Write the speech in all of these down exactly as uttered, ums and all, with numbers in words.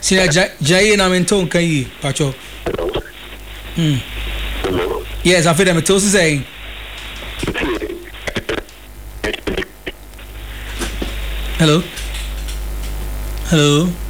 Sina Jay na menton kan yi, Pacho. Hmm. Yes, I feel them to say. Hello. Hello.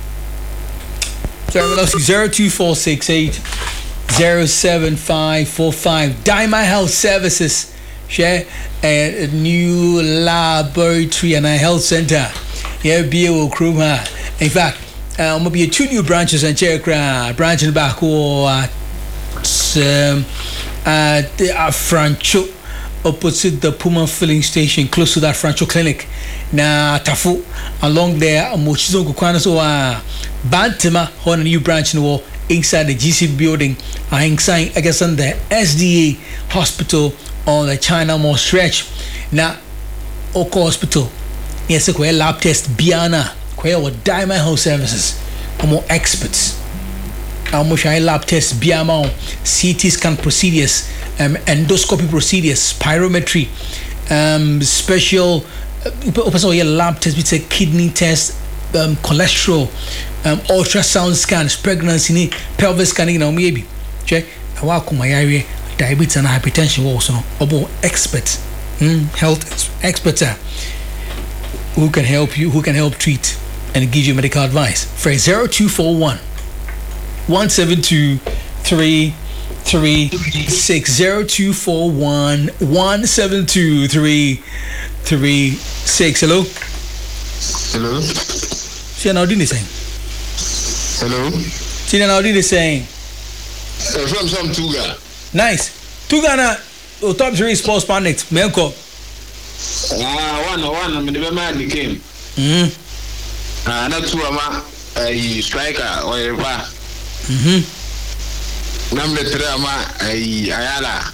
zero two four six eight zero seven five four five. Diamond Health Services share a new laboratory and a health center. Yeah, be a crew. In fact, um, will be two new branches and check branch in the back or at um, uh, the uh, Francho opposite the Puma filling station, close to that Francho clinic. Na Tafu along there, Mochizo Kukwana so uh Bantima on a new branch in the wall inside the G C building. I inside I guess on the S D A hospital on the China Mall stretch. Now Oko Hospital. Yes, a lab test Biana, Quail or Diamond Health Services. I'm more experts. I'm more lab test Biama, C T scan procedures, um, endoscopy procedures, spirometry, um, special also your lab test, it's a kidney test, um, cholesterol, um, ultrasound scans, pregnancy, pelvis scanning, you know, maybe. Check. I walk my area, diabetes and hypertension also. About experts, mm, health experts are who can help you, who can help treat and give you medical advice. For zero two four one one seven two three three six zero two four one one seven two three three six. Hello. Hello. See now doing the same. Hello. See now doing the same. Uh, from some Tuga. Nice. Tuga na o top three sports planet. Melko. Ah, one one. I'm the man who came. Hmm. Ah, not two ama. A striker or a bar. Hmm. Number three ama. A Ayala.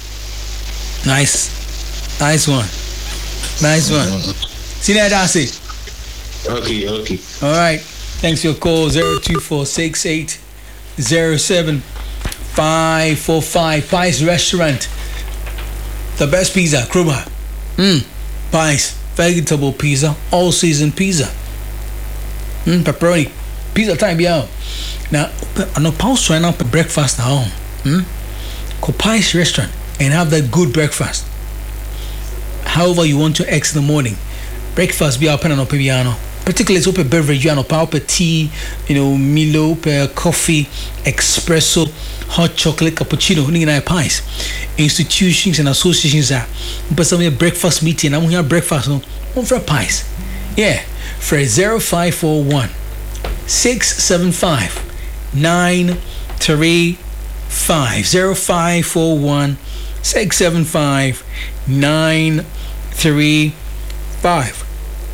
Nice. Nice one. Nice one. See that, Darcy? Okay, okay. All right. Thanks for your call. zero two four six eight zero seven five four five. Pies Restaurant. The best pizza. Kruba. Mmm. Pies. Vegetable pizza. All season pizza. Mmm. Pepperoni. Pizza time, yeah. Now, I know Paul's trying out for breakfast at home. Hmm? Go Pies Restaurant and have that good breakfast. However you want to eggs in the morning, breakfast be open on piano. Particularly it's open beverage, you know, power tea, you know, Milo, coffee, espresso, hot chocolate, cappuccino, nina pies. Institutions and associations are but some breakfast meeting. I'm here breakfast no one for pies. Yeah, for zero five four one six seven five nine three five zero five four one six seven five nine three five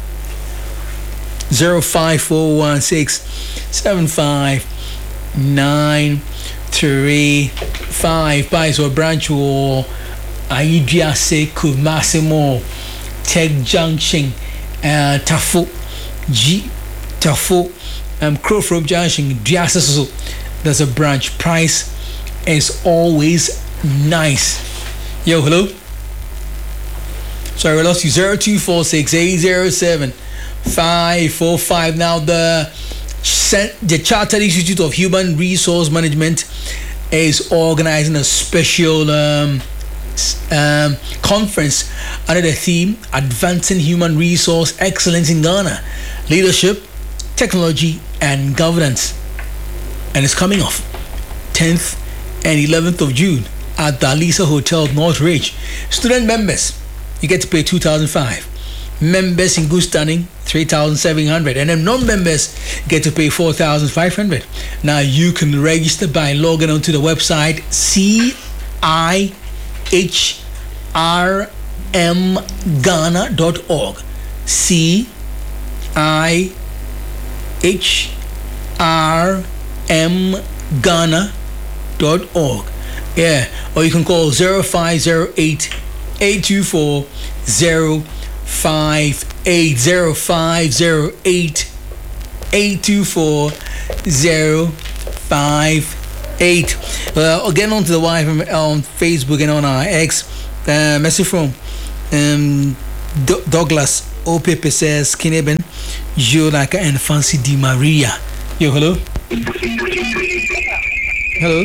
zero five four one six seven five nine three five. By so branch or Aidria Se Kumasimo Tech Junction uh Tafu G Tafu um Crowford Junction Diasaso. There's a branch. Price is always nice. Yo, hello. Sorry, we lost you. zero two four six eight zero seven five four five. Now, the the Chartered Institute of Human Resource Management is organizing a special um, um, conference under the theme Advancing Human Resource Excellence in Ghana, Leadership, Technology, and Governance. And it's coming off tenth and eleventh of June at the Alisa Hotel, North Ridge. Student members, you get to pay two thousand five. Members in good standing, three thousand seven hundred. And then non-members get to pay four thousand five hundred. Now you can register by logging onto the website C I H R M Ghana dot org. C I H R M Ghana dot org. Yeah, or you can call zero five zero eight eight two four zero five eight zero five zero eight eight two four zero five eight. Well, uh, again onto the wife on Facebook and on our X. Uh, message from um, D- Douglas O P P says Kineben, Jolaka and Fancy Di Maria. Yo, hello. Hello.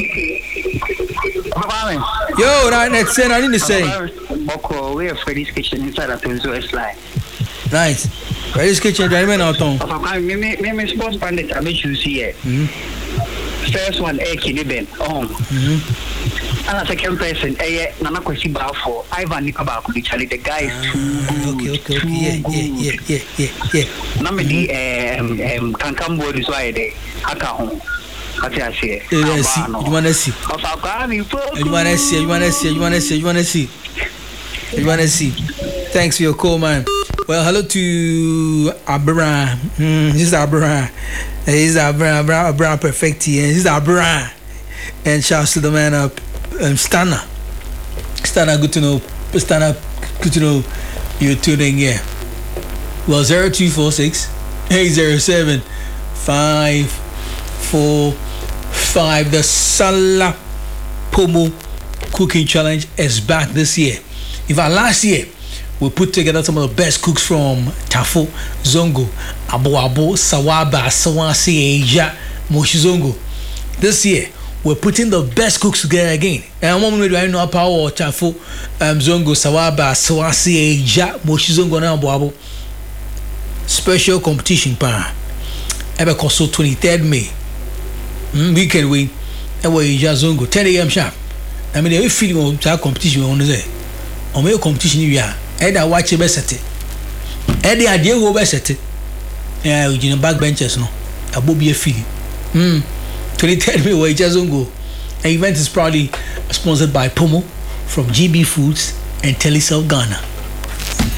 Yo, that next thing I need to say. Boko, we are Freddy's Kitchen inside of Tunzo S line. Nice. Freddy's Kitchen, driving out on. I'm me sports bandit. I bet you see it. First one, A Kiniben. Oh. And a second person, A Nana Kwesi Bafo. Ivan Nikabako, literally the guy is too. Okay, okay, okay. Yeah, yeah, yeah, yeah, yeah. Namely, um, um, Kankambo is why they haka home. What I say? You wanna see? You wanna see? You wanna see? You wanna see? You wanna see? You wanna see? Thanks for your call, man. Well, hello to Abra. Mm, this is Abra. This is Abra. Abra. Abra Perfecti. And this is Abra. And shouts to the man up, um, Stana. Stana, good to know. Stana, good to know you're tuning in. Well, zero two four six eight zero seven five four five. The Salah Pomo Cooking Challenge is back this year. In fact, last year we put together some of the best cooks from Tafo, Zongo, Abo Abo, Sawaba, Sawasi, Asia, Moshizongo. This year we're putting the best cooks together again. And I'm going to know Power, Tafo, um, Zongo, Sawaba, Sawasi, Asia, Moshizongo, and Abo Abo. Special competition, pa. Ebe koso twenty-third May. Mm, weekend we. Ewe Asia Zongo ten a.m. sharp. I mean, every feeling of that competition we want to say. O me competition we are. Either watch a besete. Either idea go besete. Yeah, we in backbenchers no. Abo be a feeling. Hmm. twenty-third May we Asia Zongo. The event is proudly sponsored by Pomo from G B Foods and Telecel Ghana.